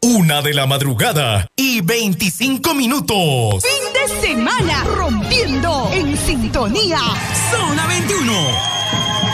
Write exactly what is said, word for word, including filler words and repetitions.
Una de la madrugada y veinticinco minutos. Fin de semana rompiendo en sintonía. Zona veintiuno.